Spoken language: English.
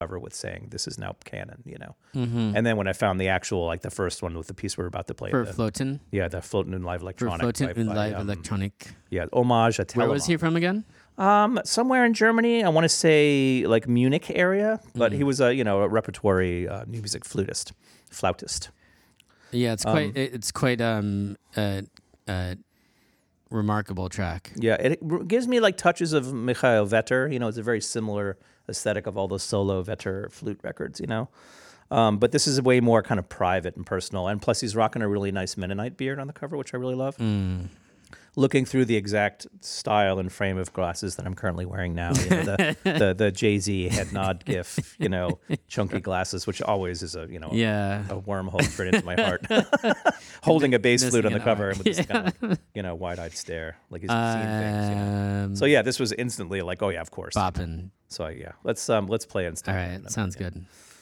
cover with saying this is now canon, And then when I found the actual, like the first one with the piece we're about to play, For Floatin'? the Floatin' in Live Electronic. For Floatin' in Live Electronic. Yeah, Homage à Telemann. Where was he from again? Somewhere in Germany. I want to say like Munich area, but he was a repertory music flautist. Yeah, it's quite remarkable track. Yeah, it gives me like touches of Michael Vetter. It's a very similar aesthetic of all those solo Vetter flute records. But this is way more kind of private and personal. And plus, he's rocking a really nice Mennonite beard on the cover, which I really love. Looking through the exact style and frame of glasses that I'm currently wearing now, the Jay-Z head nod gif, chunky glasses, which always is a wormhole straight into my heart. Holding a bass flute on the cover with this kind of wide-eyed stare, like he's seen things. So yeah, this was instantly like, oh yeah, of course. Bopping. So yeah, let's play it and all right, sounds good.